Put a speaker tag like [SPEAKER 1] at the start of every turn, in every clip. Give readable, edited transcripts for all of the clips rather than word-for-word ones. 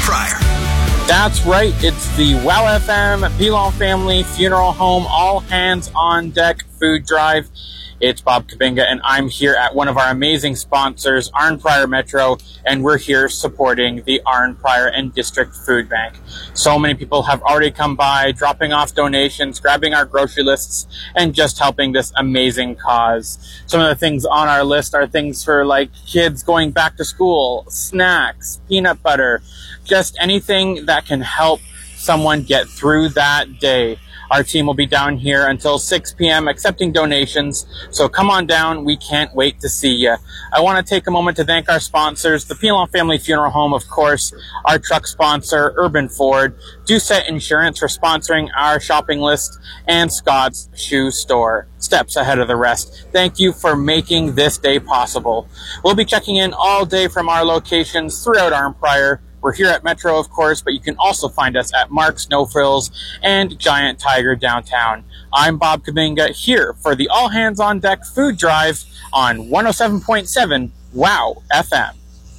[SPEAKER 1] Pryor.
[SPEAKER 2] That's right. It's the Wow FM Pilon Family Funeral Home All Hands on Deck food drive. It's Bob Kabinga, and I'm here at one of our amazing sponsors, Arnprior Metro, and we're here supporting the Arnprior and District Food Bank. So many people have already come by, dropping off donations, grabbing our grocery lists, and just helping this amazing cause. Some of the things on our list are things for, like, kids going back to school, snacks, peanut butter, just anything that can help someone get through that day. Our team will be down here until 6 p.m. accepting donations, so come on down. We can't wait to see you. I want to take a moment to thank our sponsors, the Pilon Family Funeral Home, of course, our truck sponsor, Urban Ford, Doucette Insurance for sponsoring our shopping list, and Scott's Shoe Store. Steps ahead of the rest. Thank you for making this day possible. We'll be checking in all day from our locations throughout Arnprior. We're here at Metro, of course, but you can also find us at Mark's No Frills and Giant Tiger downtown. I'm Bob Kabinga, here for the All Hands on Deck food drive on 107.7 Wow FM.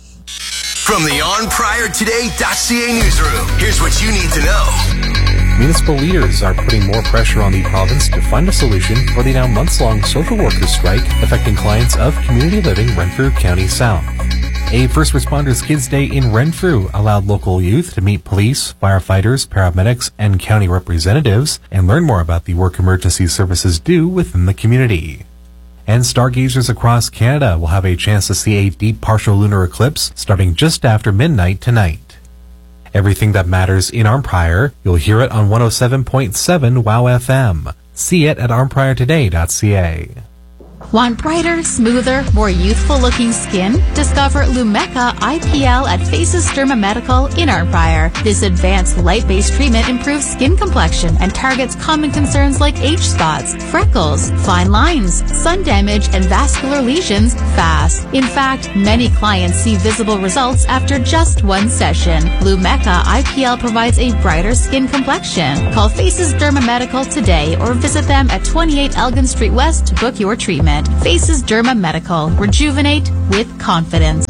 [SPEAKER 1] From the OnPriorToday.ca newsroom, here's what you need to know.
[SPEAKER 3] Municipal leaders are putting more pressure on the province to find a solution for the now months-long social workers strike affecting clients of community living Renfrew County South. A First Responders Kids Day in Renfrew allowed local youth to meet police, firefighters, paramedics, and county representatives and learn more about the work emergency services do within the community. And stargazers across Canada will have a chance to see a deep partial lunar eclipse starting just after midnight tonight. Everything that matters in Arnprior, you'll hear it on 107.7 Wow FM. See it at arnpriortoday.ca.
[SPEAKER 4] Want brighter, smoother, more youthful-looking skin? Discover Lumecca IPL at Faces Derma Medical in Arnprior. This advanced light-based treatment improves skin complexion and targets common concerns like age spots, freckles, fine lines, sun damage, and vascular lesions fast. In fact, many clients see visible results after just one session. Lumecca IPL provides a brighter skin complexion. Call Faces Derma Medical today or visit them at 28 Elgin Street West to book your treatment. Faces Derma Medical. Rejuvenate with confidence.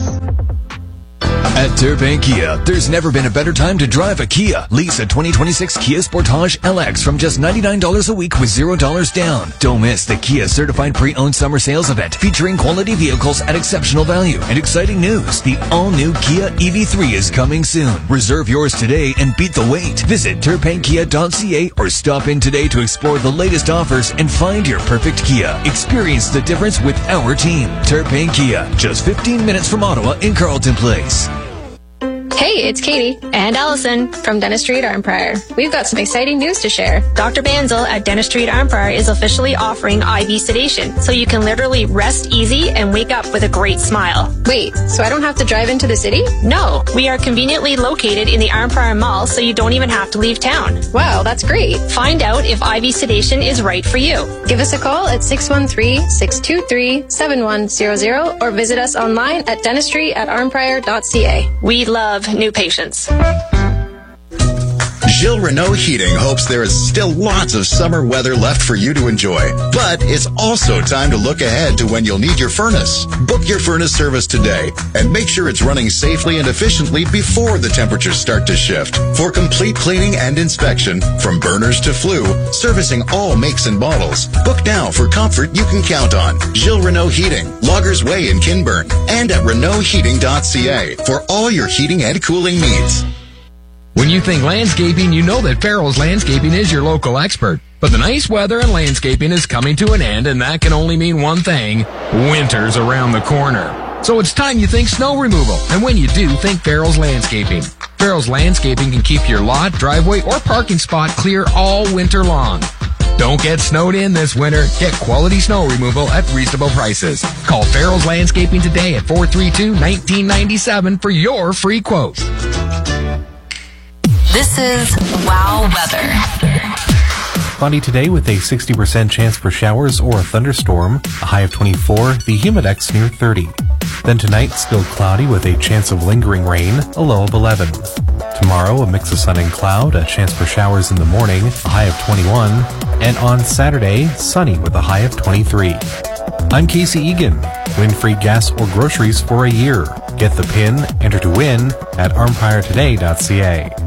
[SPEAKER 5] At Terpan Kia, there's never been a better time to drive a Kia. Lease a 2026 Kia Sportage LX from just $99 a week with $0 down. Don't miss the Kia Certified Pre-Owned Summer Sales Event featuring quality vehicles at exceptional value. And exciting news, the all-new Kia EV3 is coming soon. Reserve yours today and beat the wait. Visit terpankia.ca or stop in today to explore the latest offers and find your perfect Kia. Experience the difference with our team. Terpan Kia, just 15 minutes from Ottawa in Carleton Place.
[SPEAKER 6] Hey, it's Katie and Allison from Dentistry at Arnprior. We've got some exciting news to share. Dr. Banzel at Dentistry at Arnprior is officially offering IV sedation, so you can literally rest easy and wake up with a great smile.
[SPEAKER 7] Wait, so I don't have to drive into the city?
[SPEAKER 6] No, we are conveniently located in the Arnprior Mall, so you don't even have to leave town.
[SPEAKER 7] Wow, that's great.
[SPEAKER 6] Find out if IV sedation is right for you.
[SPEAKER 7] Give us a call at 613-623-7100 or visit us online at dentistry@arnprior.ca.
[SPEAKER 6] We love new patients.
[SPEAKER 8] Gilles Renault Heating hopes there is still lots of summer weather left for you to enjoy. But it's also time to look ahead to when you'll need your furnace. Book your furnace service today and make sure it's running safely and efficiently before the temperatures start to shift. For complete cleaning and inspection, from burners to flue, servicing all makes and models. Book now for comfort you can count on. Gilles Renault Heating, Loggers Way in Kinburn, and at RenaultHeating.ca for all your heating and cooling needs.
[SPEAKER 9] When you think landscaping, you know that Farrell's Landscaping is your local expert. But the nice weather and landscaping is coming to an end, and that can only mean one thing: winter's around the corner. So it's time you think snow removal. And when you do, think Farrell's Landscaping. Farrell's Landscaping can keep your lot, driveway, or parking spot clear all winter long. Don't get snowed in this winter. Get quality snow removal at reasonable prices. Call Farrell's Landscaping today at 432-1997 for your free quote.
[SPEAKER 10] This is Wow Weather.
[SPEAKER 3] Cloudy today with a 60% chance for showers or a thunderstorm, a high of 24, the humidex near 30. Then tonight, still cloudy with a chance of lingering rain, a low of 11. Tomorrow, a mix of sun and cloud, a chance for showers in the morning, a high of 21. And on Saturday, sunny with a high of 23. I'm Casey Egan. Win free gas or groceries for a year. Get the pin, enter to win at armpryortoday.ca.